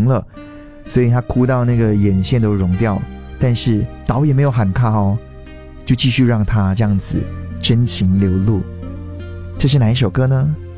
了，所以他哭到那个眼线都融掉，但是导演没有喊卡哦，就继续让他这样子真情流露。这是哪一首歌呢？